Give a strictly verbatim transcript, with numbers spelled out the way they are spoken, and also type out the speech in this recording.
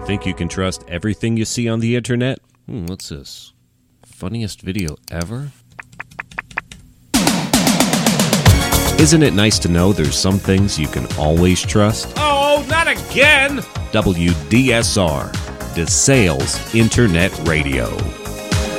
Think you can trust everything you see on the internet? Hmm, what's this? Funniest video ever? Isn't it nice to know there's some things you can always trust? Oh, not again! W D S R, DeSales Internet Radio.